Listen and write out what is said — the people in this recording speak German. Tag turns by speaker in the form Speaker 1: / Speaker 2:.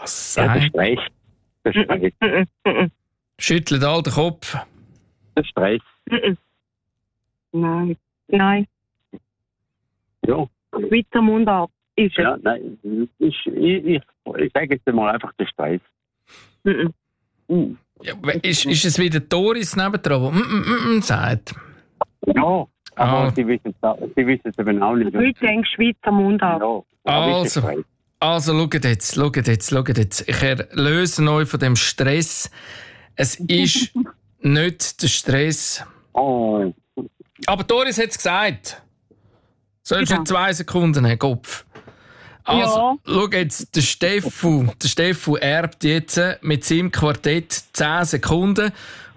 Speaker 1: Was
Speaker 2: Ja, der
Speaker 1: sagt?
Speaker 2: Stress. Der Stress.
Speaker 1: Schüttelt all den Kopf.
Speaker 2: Der Stress.
Speaker 3: Nein. Nein.
Speaker 2: Ja.
Speaker 3: Schweizer Mundart ist es.
Speaker 2: Ja, nein. Ich sage jetzt mal einfach der Stress.
Speaker 1: Ja, ist es wieder Doris nebendran, die sagt?
Speaker 2: Ja, aber
Speaker 1: Ah.
Speaker 2: sie wissen es eben auch nicht.
Speaker 3: Ich denke Schweizer Mundart.
Speaker 2: Ja, aber ist der Stress.
Speaker 1: Also, schaut jetzt. Ich erlöse euch von dem Stress. Es ist nicht der Stress.
Speaker 2: Oh,
Speaker 1: Aber Doris hat es gesagt. Sollst du
Speaker 3: Ja.
Speaker 1: nicht 2 Sekunden haben, Kopf. Also, schau jetzt, der Steffu erbt jetzt mit seinem Quartett 10 Sekunden.